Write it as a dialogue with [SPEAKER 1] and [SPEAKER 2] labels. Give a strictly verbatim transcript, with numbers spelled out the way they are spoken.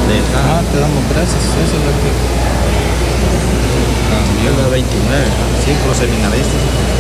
[SPEAKER 1] completa.
[SPEAKER 2] Ah, te damos gracias, eso es lo que cambió.
[SPEAKER 1] La veintinueve.
[SPEAKER 2] Sí, por los seminaristas.